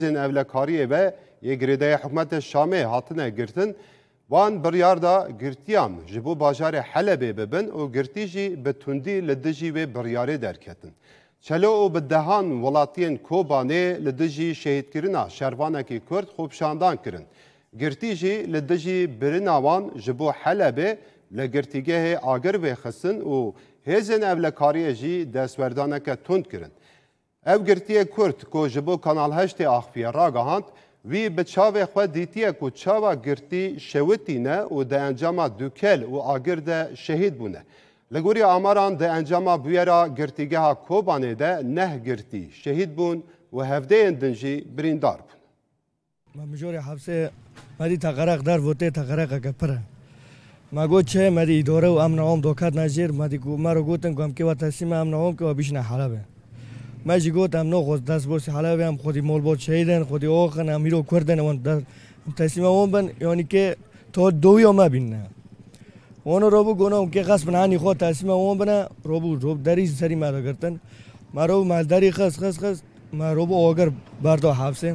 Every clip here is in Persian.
evlekariye ve yegrede hükümet Şam'e hatine girtin وان بریار دا گرتیان جبو باجار حلب ببن و گرتی جی به تندی لدجی و بریاره درکتن. چلو و به دهان ولاتین کوبانه لدجی شهید کرنا شروانه کی کرد خوب شاندان کرن. گرتی جی لدجی برناوان جبو حلب لگرتیگه آگر و خسن و هزن اولکاری جی دستوردانه که تند کرن. او گرتیه کرد که جبو کانال هشت آخفیه را گهاند وی به چاوه خود دیتیه که چاوه گرتی شوتی نه و ده انجام دوکل و آگر ده شهید بونه. لگوری آماران ده انجام بیارا گرتیگه ها کوبانه ده نه گرتی شهید بون و هفته اندنجی بریندار بون. ما مجوری حبسه مدی تقرق در وطه تقرق گپره. ما گوت چه مدی دوره و امن عام دوکات نجیر مدی مرا گوتن که که و تسلیم امن عام که و بیشنه حلبه. ما جی گفتم نه خود دست برسی حالا هم خودی مول بود شهیدن خودی آخن هم میرو کردن و تسلیم اون بن یعنی که تو دوی ما بینه اونو روبو گونم که قسم نانی خود تسلیم اون بنه روب دری سری ما را کردن ما رو مالداری خس ما روبو آگر بردا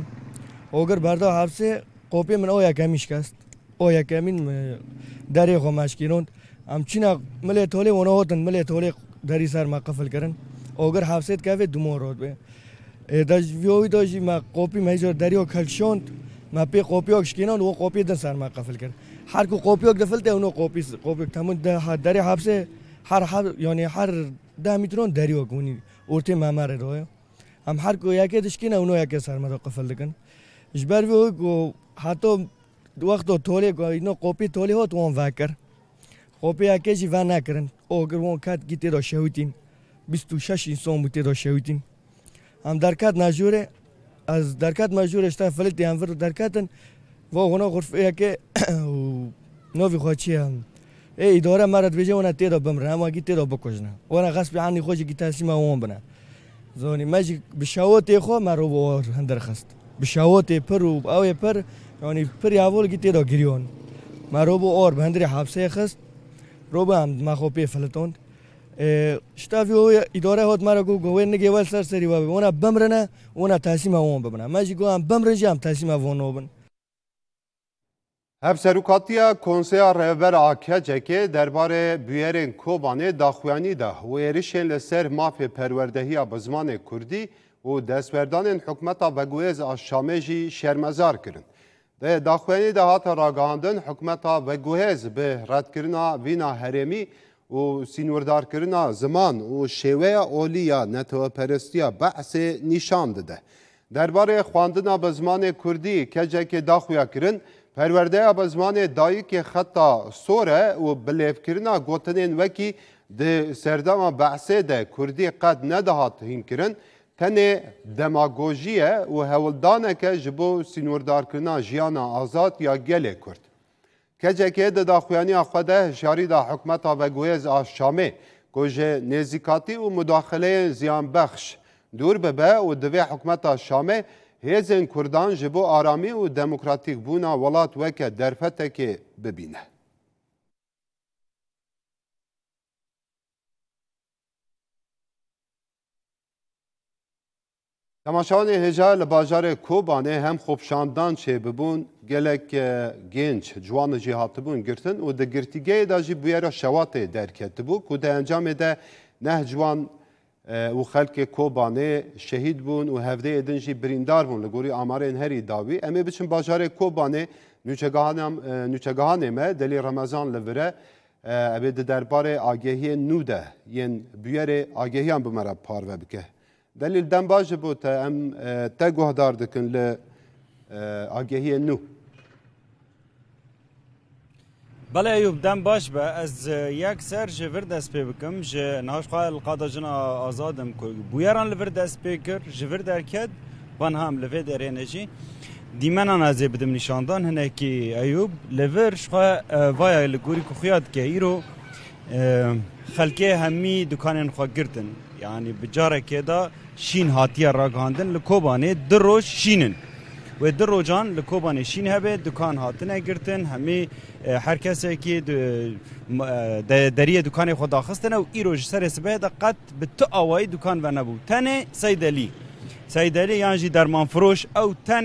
حبسه قوپی من اویا کمیش کست اویا کمین دری خو مشکینوند هم چینا مله توله اونو هاتن مله توله دری سر ما قفل کردن اگر حفظت که دو مورد به داش ویوی داشی ما قوپی میجور دریو کلشوند ما پی قوپی اکشکینان و قوپی دن سر ما قفل کرد هر کو قوپی اک دفلته اونو قوپی تمام دری حبسه هر یعنی هر 10 مترون دریو کنی اورتی مامره روی هم هر کو یکی دشکینه اونو یکی سر ما قفل کن اجبار ویوی کو حتی وقت توله کو اینو قوپی توله هات وان واکر قوپی یکی جی وان نکرن اگر وان کات گیتی رو شهودین 26 انسان بوده دا شهودیم هم درکت نجوره از درکت مجوره اشتا فلتی انور درکتن و اونا غرفه که نوی خواهچی هم اداره مرد بجه اونا تیدا بمرن اما اگه تیدا بکشنه اونا غصب عنی خوشی که تحسیم اون بنا زونی مجی بشاوتی خو مرو بوار هندر خست بشاوتی پر و اوی پر یعنی پر اول که تیدا گریون مرو بوار به هندر حبسه خست رو به هم مخوپی فلتوند شتافی اداره هات مرا گوه نگه ول سری و اونا بمرنه اونا تحسیم اون ببنه ماجی گوهم بمرنجی هم تحسیم اون ببن هف سروکاتیا کنسیا رهبر آکجه که درباره بیارین کوبانه داخوانی ده و ایریشن لسر مافی پروردهی بزمان کردی و دستوردان حکمتا وگویز آشامه جی شرمزار کرن ده داخوانی ده هات راگاندن حکمتا وگویز به رد کرنا وینا هرمی و سینوردار کرنا زمان و شیوه اولیا نتو پرستیا بحث نشان داده. درباره خواندن بزمان کردی که که داخویا کرن پرورده بزمان دایی که خطا سوره و بلیف کرنا گوتنین وکی ده سردام بحث ده کردی قد ندهات هین کرن تنه دماغوژیه و هولدانه که جبو سینوردار کرنا جیانا آزاد یا گله کرد. که ده داخویانی خواده شاری ده حکمتا و گویز آشامه گوژه نزیکاتی و مداخله زیان بخش دور ببه و دوی حکمتا شامه هیزن کردان جبو آرامی و دموکراتیک بونا ولات وکه درفته که ببینه. تماشاوان هجا لباجار کوبانه هم خوبشاندان چه ببون گلک گنج جوان جهات بون گرتن و ده گرتیگه دا جی بیارا شوات درکت بو که ده انجام ده نه جوان و خلق کوبانه شهید بون و هفته ادن جی بریندار بون لگوری آمارین هری داوی امی بچن باجار کوبانه نوچگاهانه ما دلی رمضان لوره ابی ده درباره آگهی نوده ین بیار آگهیان بمرا پارو بکه دلیل دم باشه بود ام تگوه دار دکن ل آگهی نو بله ایوب دم باش به از یک سر جور دست پی بکم ج ناش خواهی القاده جنا آزادم که بویران لور دست پی کر جور درکد وان هم لور در انرژی دیمن آنازه بدم نشاندان هنه که ایوب لور شخواه وای لگوری کخیاد که ایرو خلکه همی دکانین خواه گرتن یعنی بجاره که دا شین هاتیه راگاندن لکوبانه در روش شینن و در روزان لکوبانه شین هبه دکان هاتنه گرتن همی هر کسی که دریه دکان خود داخستنه و ای روش سر سبه دا قد به تو آوائی دکان و نبود تنه سیدلی یان جی درمان فروش او تن